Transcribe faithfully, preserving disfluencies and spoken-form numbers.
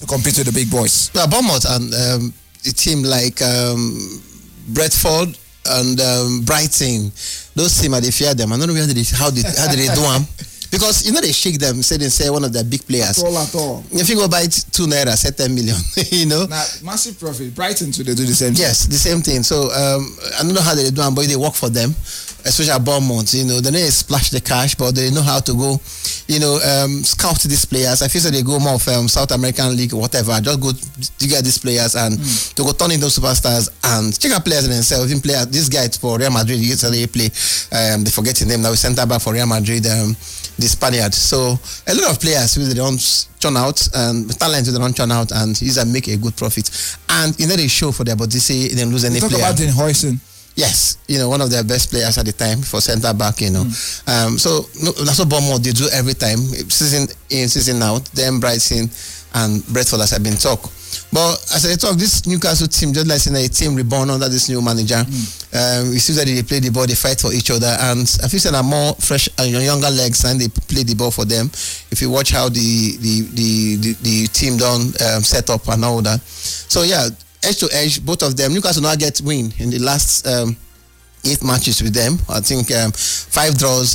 to compete with the big boys. Yeah, Bournemouth and um, a team like um, Brentford and um, Brighton, those teams, they fear them. I don't know how did they, how did how did they do them. Because, you know, they shake them, say they say one of their big players. At all, at all. If you go buy two naira, say ten million, you know. Now, massive profit. Brighton too, they do the same thing. Yes, the same thing. So, um, I don't know how they do them, but they work for them, especially at Bournemouth. You know, they know they splash the cash, but they know how to go, you know, um, scout these players. I feel so they go more of um, South American League or whatever. Just go to get these players and mm. to go turn into superstars and check out players themselves. Even play this guy for Real Madrid, yesterday play, um, they forgetting them now. We centre back for Real Madrid. Um, the Spaniard. So a lot of players who they don't churn out and talent they don't churn out and use and make a good profit. And you know they show for their but they say they don't lose any talk player. Talk about Dean Huijsen. Yes, you know, one of their best players at the time for centre back, you know. Mm. Um, so no, that's what Bournemouth they do every time, season in, season out. Then Brighton and Brentford, as I've been talk. But as I talk, this Newcastle team, just like saying a team reborn under this new manager, mm. um, we see that they play the ball, they fight for each other, and I feel that are more fresh and younger legs, and they play the ball for them. If you watch how the the the, the, the team done um, set up and all that, so yeah, edge to edge, both of them. Newcastle now get win in the last um, eight matches with them. I think um, five draws